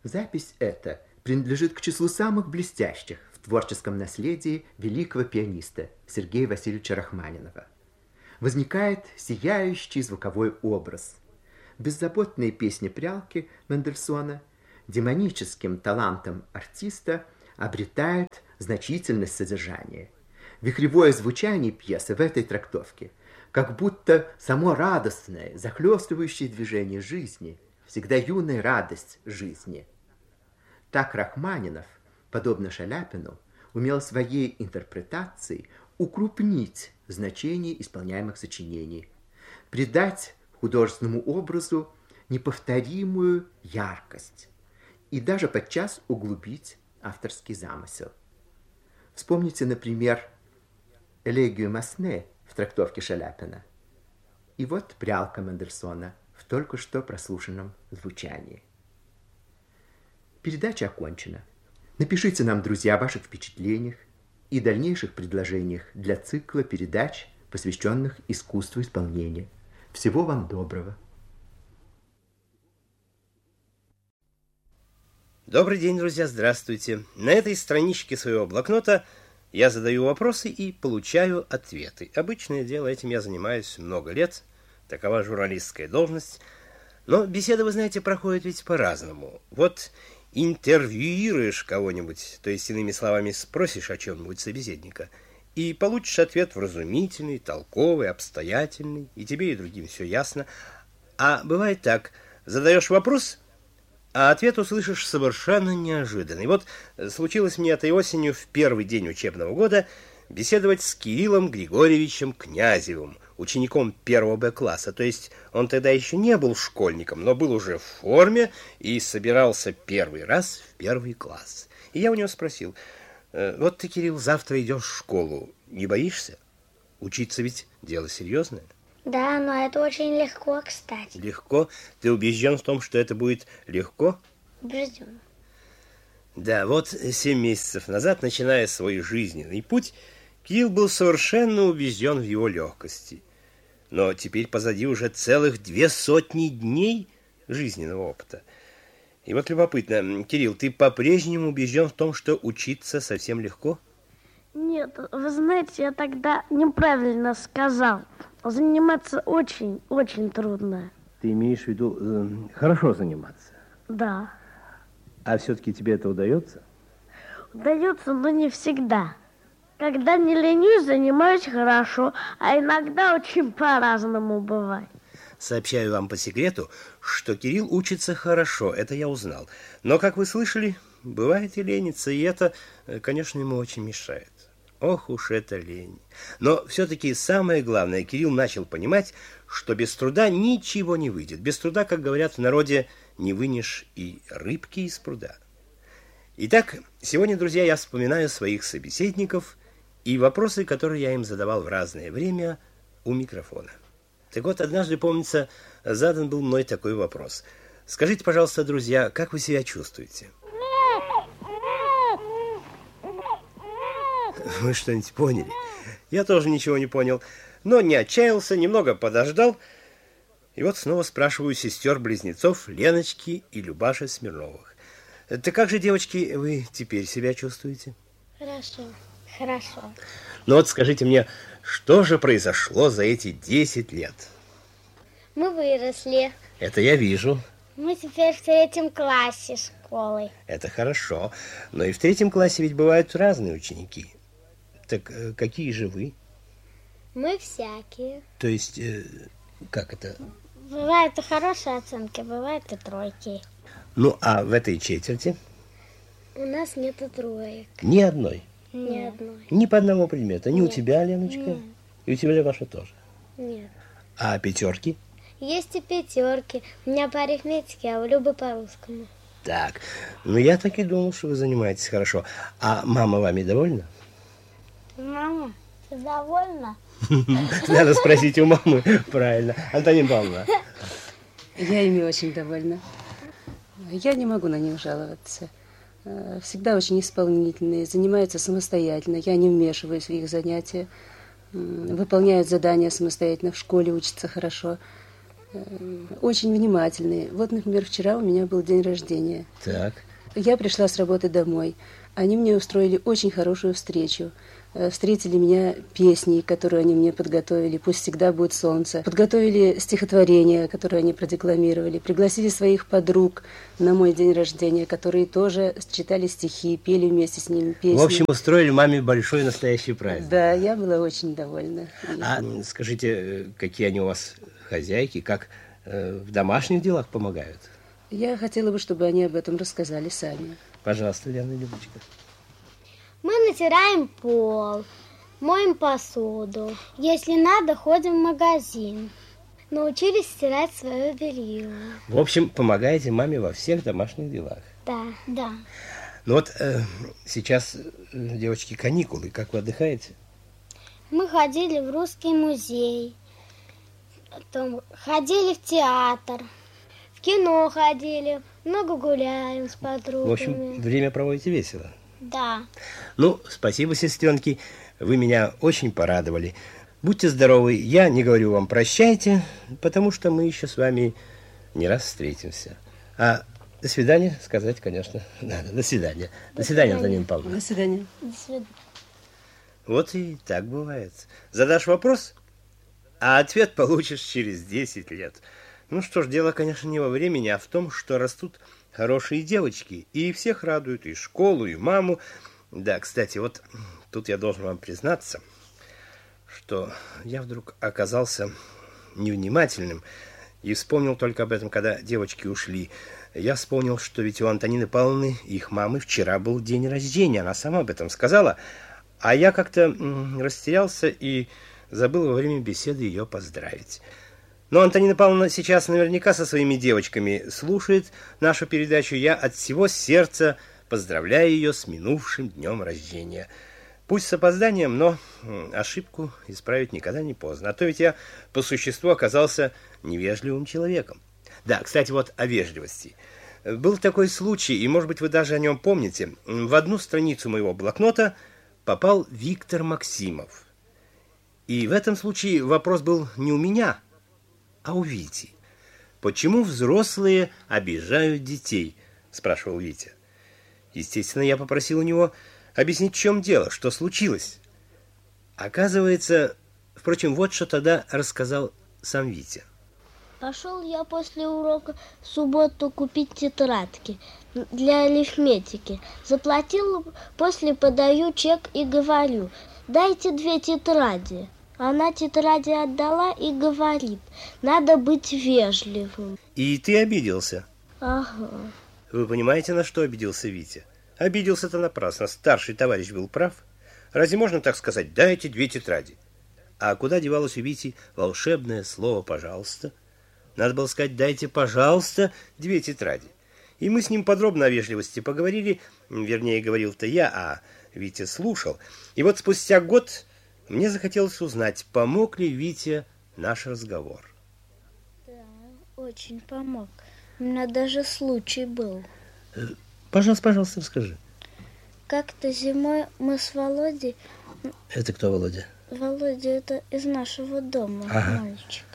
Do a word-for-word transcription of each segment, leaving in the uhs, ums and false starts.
Запись эта принадлежит к числу самых блестящих в творческом наследии великого пианиста Сергея Васильевича Рахманинова. Возникает сияющий звуковой образ. Беззаботные песни прялки Мендельсона демоническим талантом артиста обретают значительность содержания. Вихревое звучание пьесы в этой трактовке как будто само радостное, захлестывающее движение жизни, всегда юная радость жизни. Так Рахманинов, подобно Шаляпину, умел своей интерпретацией укрупнить значение исполняемых сочинений, придать художественному образу неповторимую яркость и даже подчас углубить авторский замысел. Вспомните, например, элегию Масне в трактовке Шаляпина. И вот прялка Мендельсона в только что прослушанном звучании. Передача окончена. Напишите нам, друзья, о ваших впечатлениях и дальнейших предложениях для цикла передач, посвященных искусству исполнения. Всего вам доброго. Добрый день, друзья, здравствуйте. На этой страничке своего блокнота я задаю вопросы и получаю ответы. Обычное дело, этим я занимаюсь много лет, такова журналистская должность. Но беседы, вы знаете, проходят ведь по-разному. Вот интервьюируешь кого-нибудь, то есть, иными словами, спросишь о чем-нибудь собеседника, и получишь ответ вразумительный, толковый, обстоятельный, и тебе и другим все ясно. А бывает так, задаешь вопрос, а ответ услышишь совершенно неожиданный. Вот случилось мне этой осенью в первый день учебного года беседовать с Кириллом Григорьевичем Князевым, учеником первого Б класса. То есть он тогда еще не был школьником, но был уже в форме и собирался первый раз в первый класс. И я у него спросил: вот ты, Кирилл, завтра идешь в школу, не боишься? Учиться ведь дело серьезное. Да, но это очень легко, кстати. Легко? Ты убежден в том, что это будет легко? Убежден. Да, вот семь месяцев назад, начиная свой жизненный путь, Кирилл был совершенно убежден в его легкости. Но теперь позади уже целых две сотни дней жизненного опыта. И вот любопытно, Кирилл, ты по-прежнему убежден в том, что учиться совсем легко? Нет, вы знаете, я тогда неправильно сказал. Заниматься очень-очень трудно. Ты имеешь в виду э, хорошо заниматься? Да. А все-таки тебе это удается? Удается, но не всегда. Когда не ленюсь, занимаюсь хорошо, а иногда очень по-разному бывает. Сообщаю вам по секрету, что Кирилл учится хорошо, это я узнал. Но, как вы слышали, бывает и ленится, и это, конечно, ему очень мешает. Ох уж это лень. Но все-таки самое главное, Кирилл начал понимать, что без труда ничего не выйдет. Без труда, как говорят в народе, не вынешь и рыбки из пруда. Итак, сегодня, друзья, я вспоминаю своих собеседников и вопросы, которые я им задавал в разное время у микрофона. Так вот, однажды, помнится, задан был мной такой вопрос. Скажите, пожалуйста, друзья, как вы себя чувствуете? Вы что-нибудь поняли? Я тоже ничего не понял, но не отчаялся, немного подождал. И вот снова спрашиваю сестер-близнецов Леночки и Любаши Смирновых. Так как же, девочки, вы теперь себя чувствуете? Хорошо, хорошо. Ну вот скажите мне, что же произошло за эти десять лет? Мы выросли. Это я вижу. Мы теперь в третьем классе школы. Это хорошо. Но и в третьем классе ведь бывают разные ученики. Так какие же вы? Мы всякие. То есть, э, как это? Бывают и хорошие оценки, бывают и тройки. Ну, а в этой четверти? У нас нету троек. Ни одной? Ни одной. Ни по одному предмету? Ни Нет. у тебя, Леночка? Нет. И у тебя, Любаша, тоже? Нет. А пятерки? Есть и пятерки. У меня по арифметике, а у Любы по-русскому. Так, ну я так и думал, что вы занимаетесь хорошо. А мама вами довольна? Мама, ты довольна? Надо спросить у мамы. Правильно. Антонина Павловна. Я ими очень довольна. Я не могу на них жаловаться. Всегда очень исполнительные, занимаются самостоятельно. Я не вмешиваюсь в их занятия. Выполняют задания самостоятельно в школе, учатся хорошо. очень внимательные. Вот, например, вчера у меня был день рождения. Так. Я пришла с работы домой. Они мне устроили очень хорошую встречу. Встретили меня песней, которые они мне подготовили, «Пусть всегда будет солнце». Подготовили стихотворения, которые они продекламировали. Пригласили своих подруг на мой день рождения, которые тоже читали стихи, пели вместе с ними песни. В общем, устроили маме большой настоящий праздник. Да, я была очень довольна. А скажите, какие они у вас хозяйки, как э, в домашних делах помогают? Я хотела бы, чтобы они об этом рассказали сами. Пожалуйста, Ульяна Любочка. Мы натираем пол, моем посуду. Если надо, ходим в магазин. Научились стирать свое белье. В общем, помогаете маме во всех домашних делах. Да, да. Ну вот э, сейчас, э, девочки, каникулы. Как вы отдыхаете? Мы ходили в русский музей, потом ходили в театр, в кино ходили, много гуляем с подругами. В общем, время проводите весело. Да. Ну, спасибо, сестренки, вы меня очень порадовали. Будьте здоровы, я не говорю вам прощайте, потому что мы еще с вами не раз встретимся. А до свидания сказать, конечно, надо. До свидания. До, до свидания, Антонина Павловна. До свидания. До свидания. Вот и так бывает. Задашь вопрос, а ответ получишь через десять лет. Ну что ж, дело, конечно, не во времени, а в том, что растут хорошие девочки, и всех радуют, и школу, и маму. Да, кстати, вот тут я должен вам признаться, что я вдруг оказался невнимательным и вспомнил только об этом, когда девочки ушли. Я вспомнил, что ведь у Антонины Павловны, их мамы, вчера был день рождения, она сама об этом сказала, а я как-то растерялся и забыл во время беседы ее поздравить. Но Антонина Павловна сейчас наверняка со своими девочками слушает нашу передачу. Я от всего сердца поздравляю ее с минувшим днем рождения. Пусть с опозданием, но ошибку исправить никогда не поздно. А то ведь я по существу оказался невежливым человеком. Да, кстати, вот о вежливости. Был такой случай, и, может быть, вы даже о нем помните. В одну страницу моего блокнота попал Виктор Максимов. И в этом случае вопрос был не у меня, а у Вити. «Почему взрослые обижают детей?» – спрашивал Витя. Естественно, я попросил у него объяснить, в чем дело, что случилось. Оказывается, впрочем, вот что тогда рассказал сам Витя. Пошел я после урока в субботу купить тетрадки для арифметики. Заплатил, после подаю чек и говорю: дайте две тетради. Она тетради отдала и говорит: надо быть вежливым. И ты обиделся? Ага. Вы понимаете, на что обиделся Витя? Обиделся-то напрасно. Старший товарищ был прав. Разве можно так сказать: дайте две тетради? А куда девалось у Вити волшебное слово «пожалуйста»? Надо было сказать: дайте, пожалуйста, две тетради. И мы с ним подробно о вежливости поговорили. Вернее, говорил-то я, а Витя слушал. И вот спустя год мне захотелось узнать, помог ли Витя наш разговор. Да, очень помог. У меня даже случай был. Пожалуйста, пожалуйста, расскажи. Как-то зимой мы с Володей... Это кто Володя? Володя, это из нашего дома, ага. Мальчик.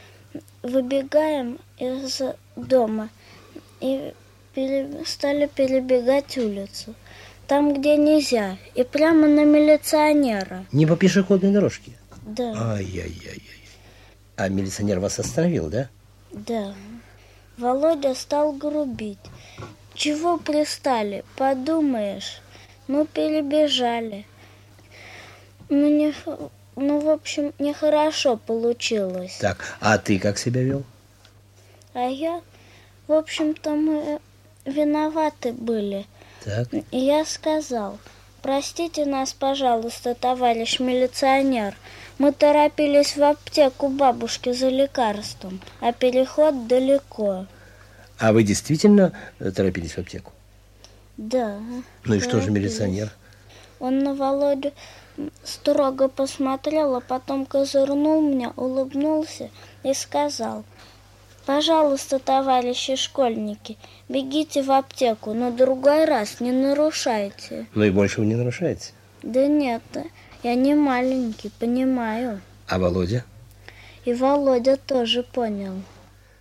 Выбегаем из дома и пере... стали перебегать улицу. Там, где нельзя, и прямо на милиционера. Не по пешеходной дорожке? Да. Ай-яй-яй-яй. А милиционер вас остановил, да? Да. Володя стал грубить. Чего пристали? Подумаешь. Ну, перебежали. Ну, не... ну, в общем, нехорошо получилось. Так, а ты как себя вел? А я, в общем-то, мы виноваты были. Так. И я сказал: простите нас, пожалуйста, товарищ милиционер. Мы торопились в аптеку бабушки за лекарством, а переход далеко. А вы действительно торопились в аптеку? Да. Ну и что торопились. же милиционер? Он на Володю строго посмотрел, а потом козырнул мне, улыбнулся и сказал: пожалуйста, товарищи школьники, бегите в аптеку, но другой раз не нарушайте. Ну и больше вы не нарушаете? Да нет, я не маленький, понимаю. А Володя? И Володя тоже понял.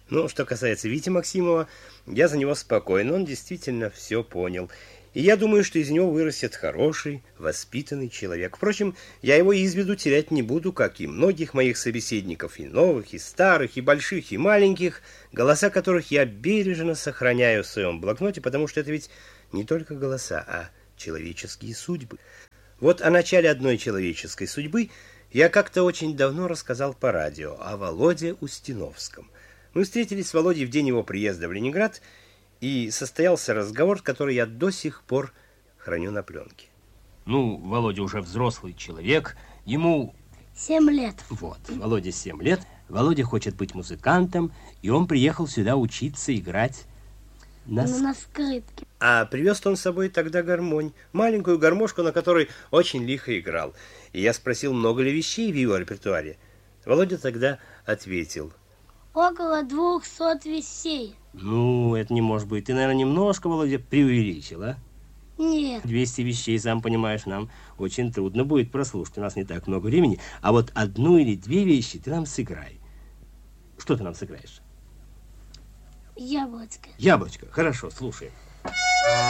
Ну, что касается Вити Максимова, я за него спокоен, он действительно все понял. И я думаю, что из него вырастет хороший, воспитанный человек. Впрочем, я его из виду терять не буду, как и многих моих собеседников, и новых, и старых, и больших, и маленьких, голоса которых я бережно сохраняю в своем блокноте, потому что это ведь не только голоса, а человеческие судьбы. Вот о начале одной человеческой судьбы я как-то очень давно рассказал по радио, о Володе Устиновском. Мы встретились с Володей в день его приезда в Ленинград, и состоялся разговор, который я до сих пор храню на пленке. Ну, Володя уже взрослый человек, ему... Семь лет. Вот, Володе семь лет. Володя хочет быть музыкантом, и он приехал сюда учиться играть на, Ну, на скрипке. А привез он с собой тогда гармонь, маленькую гармошку, на которой очень лихо играл. И я спросил, много ли вещей в его репертуаре. Володя тогда ответил: Около двухсот вещей. Ну, это не может быть. Ты, наверное, немножко, Володя, преувеличил, а? Нет. двести вещей, сам понимаешь, нам очень трудно будет прослушать. У нас не так много времени. А вот одну или две вещи ты нам сыграй. Что ты нам сыграешь? Яблочко. Яблочко. Хорошо, слушай.